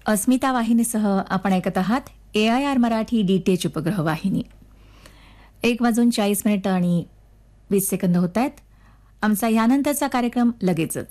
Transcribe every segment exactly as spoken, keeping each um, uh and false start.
अस्मिता वाहिनीसह आपण ऐकत आहात ए आय आर मराठी डीटीएच उपग्रह वाहिनी. एक वाजून चाळीस मिनिटं आणि वीस सेकंद होत आहेत. आमचा यानंतरचा कार्यक्रम लगेचच.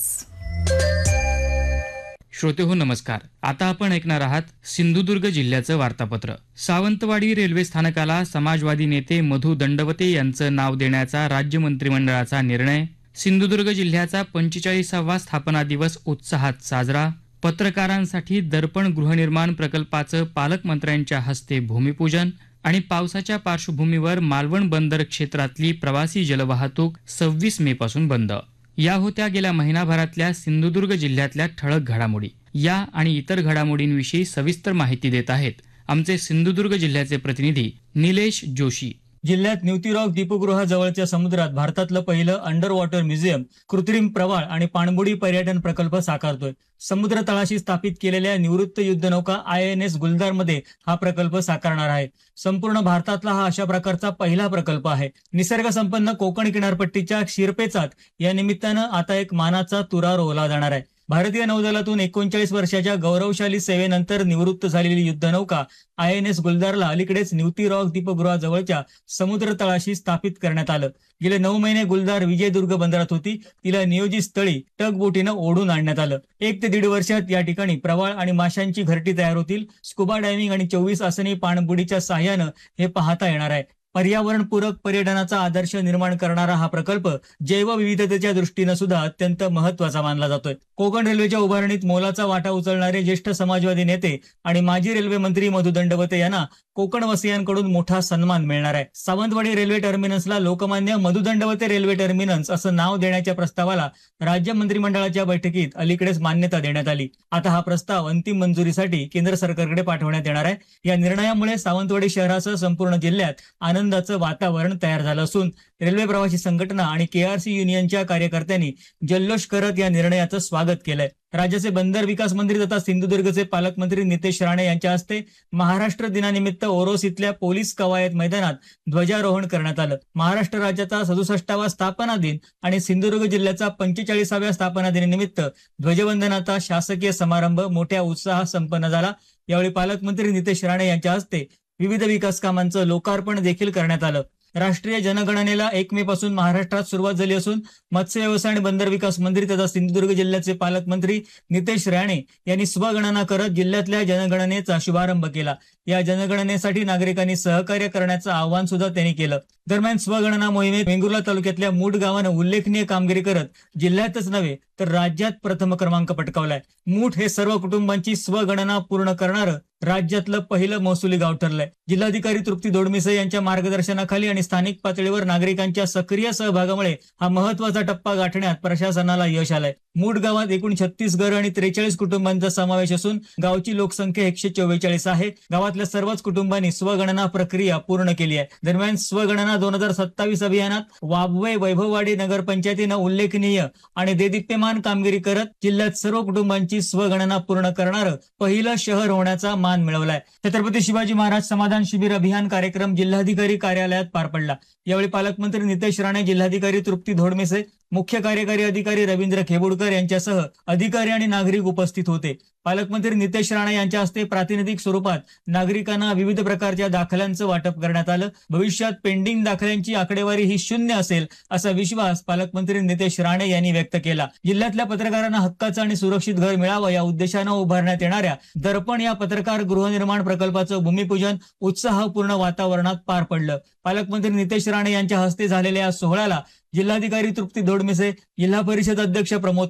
श्रोते हो नमस्कार. आता आपण ऐकणार आहात सिंधुदुर्ग जिल्ह्याचं वार्तापत्र. सावंतवाडी रेल्वे स्थानकाला समाजवादी नेते मधु दंडवते यांचं नाव देण्याचा राज्य मंत्रिमंडळाचा निर्णय. सिंधुदुर्ग जिल्ह्याचा पंचेचाळीसावा स्थापना दिवस उत्साहात साजरा. पत्रकारांसाठी दर्पण गृहनिर्माण प्रकल्पाचं पालकमंत्र्यांच्या हस्ते भूमिपूजन. आणि पावसाच्या पार्श्वभूमीवर मालवण बंदर क्षेत्रातली प्रवासी जलवाहतूक सव्वीस मे पासून बंद. या होत्या गेल्या महिनाभरातल्या सिंधुदुर्ग जिल्ह्यातल्या ठळक घडामोडी. या आणि इतर घडामोडींविषयी सविस्तर माहिती देत आहेत आमचे सिंधुदुर्ग जिल्ह्याचे प्रतिनिधी निलेश जोशी. जिल्ह्यात न्यूती रॉक दीपगृहाजवळच्या समुद्रात भारतातलं पहिलं अंडर वॉटर म्युझियम, कृत्रिम प्रवाळ आणि पाणबुडी पर्यटन प्रकल्प साकारतोय. समुद्र तळाशी स्थापित केलेल्या निवृत्त युद्धनौका आय एन एस गुलदार मध्ये हा प्रकल्प साकारणार आहे. संपूर्ण भारतातला हा अशा प्रकारचा पहिला प्रकल्प आहे. निसर्ग संपन्न कोकण किनारपट्टीच्या शिरपेचात या निमित्तानं आता एक मानाचा तुरा रोवला जाणार आहे. भारतीय नौदलातून एकोणचाळीस वर्षाच्या गौरवशाली सेवेनंतर निवृत्त झालेली युद्धनौका आय एन एस गुलदारला अलीकडेच न्यूती रॉक दीपगृहाजवळच्या समुद्र तळाशी स्थापित करण्यात आलं. गेले नऊ महिने गुलदार विजयदुर्ग बंदरात होती. तिला नियोजित स्थळी टग बोटीनं ओढून आणण्यात आलं. एक ते दीड वर्षात या ठिकाणी प्रवाळ आणि माशांची घरटी तयार होतील. स्कुबा डायव्हिंग आणि चोवीस आसनी पाणबुडीच्या साह्यानं हे पाहता येणार आहे. पर्यावरणपूरक पर्यटनाचा आदर्श निर्माण करणारा हा प्रकल्प जैवविविधतेच्या दृष्टीनं सुद्धा अत्यंत महत्वाचा मानला जातोय. कोकण रेल्वेच्या उभारणीत मोलाचा वाटा उचलणारे ज्येष्ठ समाजवादी नेते आणि माजी रेल्वे मंत्री मधु दंडवते यांना कोकणवासियांकडून मोठा सन्मान मिळणार आहे. सावंतवाडी रेल्वे टर्मिनसला लोकमान्य मधु दंडवते रेल्वे टर्मिनस असं नाव देण्याच्या प्रस्तावाला राज्य मंत्रिमंडळाच्या बैठकीत अलीकडेच मान्यता देण्यात आली. आता हा प्रस्ताव अंतिम मंजुरीसाठी केंद्र सरकारकडे पाठवण्यात येणार आहे. या निर्णयामुळे सावंतवाडी शहरासह संपूर्ण जिल्ह्यात आनंदाचं वातावरण तयार झालं असून रेल्वे प्रवासी संघटना आणि केआरसी युनियनच्या कार्यकर्त्यांनी जल्लोष करत या निर्णयाचं स्वागत केलंय. राज्याचे बंदर विकास मंत्री तथा सिंधुदुर्गचे पालकमंत्री नितेश राणे यांच्या हस्ते महाराष्ट्र दिनानिमित्त ओरोस इथल्या पोलीस कवायत मैदानात ध्वजारोहण करण्यात आलं. महाराष्ट्र राज्याचा सदुसष्टावा स्थापना दिन आणि सिंधुदुर्ग जिल्ह्याचा पंचेचाळीसाव्या स्थापना दिनानिमित्त ध्वजवंदनाचा शासकीय समारंभ मोठ्या उत्साहात संपन्न झाला. यावेळी पालकमंत्री नितेश राणे यांच्या हस्ते विविध विकास कामांचं लोकार्पण देखील करण्यात आलं. राष्ट्रीय जनगणनेला एक मे पासून महाराष्ट्रात सुरुवात झाली असून मत्स्य व्यवसाय आणि बंदर विकास मंत्री तथा सिंधुदुर्ग जिल्ह्याचे पालकमंत्री नितेश राणे यांनी स्वगणना करत जिल्ह्यातल्या जनगणनेचा शुभारंभ केला. या जनगणनेसाठी नागरिकांनी सहकार्य करण्याचं आवाहन सुद्धा त्यांनी केलं. दरम्यान स्वगणना मोहिमेत वेंगुर्ला तालुक्यातल्या मूठ गावानं उल्लेखनीय कामगिरी करत जिल्ह्यातच नव्हे तर राज्यात प्रथम क्रमांक पटकावलाय. मूठ हे सर्व कुटुंबांची स्वगणना पूर्ण करणारं राज्यातलं पहिलं महसुली गाव ठरलंय. जिल्हाधिकारी तृप्ती दोडमिसे यांच्या मार्गदर्शनाखाली आणि स्थानिक पातळीवर नागरिकांच्या सक्रिय सहभागामुळे हा महत्वाचा टप्पा गाठण्यात प्रशासनाला यश आलंय. मूठ गावात एकूण छत्तीस घर आणि त्रेचाळीस कुटुंबांचा समावेश असून गावची लोकसंख्या एकशे चव्वेचाळीस आहे. गावातल्या सर्वच कुटुंबांनी स्वगणना प्रक्रिया पूर्ण केली आहे. दरम्यान स्वगणना दोन हजार सत्तावीस अभियानात वाबवे वैभववाडी नगरपंचायतीनं उल्लेखनीय आणि देदीप्यमान कामगिरी करत जिल्ह्यात सर्व कुटुंबांची स्वगणना पूर्ण करणारं पहिलं शहर होण्याचा मान मिळवलाय. छत्रपती शिवाजी महाराज समाधान शिबिर अभियान कार्यक्रम जिल्हाधिकारी कार्यालयात पार पडला. यावेळी पालकमंत्री नितेश राणे, जिल्हाधिकारी तृप्ती दोडमिसे, मुख्य कार्यकारी अधिकारी रवींद्र खेबुडकर यांच्यासह अधिकारी आणि नागरिक उपस्थित होते. पालकमंत्री नितेश राणे यांच्या हस्ते प्रातिनिधिक स्वरूपात नागरिकांना विविध प्रकारच्या दाखल्यांचं वाटप करण्यात आलं. भविष्यात पेंडिंग दाखल्यांची आकडेवारी ही शून्य असेल असा विश्वास पालकमंत्री नितेश राणे यांनी व्यक्त केला. जिल्ह्यातल्या पत्रकारांना हक्काचं आणि सुरक्षित घर मिळावं या उद्देशानं उभारण्यात येणाऱ्या दर्पण या पत्रकार गृहनिर्माण प्रकल्पाचं भूमिपूजन उत्साहपूर्ण वातावरणात पार पडलं. पालकमंत्री नितेश राणे यांच्या हस्ते झालेल्या या सोहळ्याला जिल्हाधिकारी तृप्ती दोडमिसे, जिल्हा परिषद अध्यक्ष प्रमोद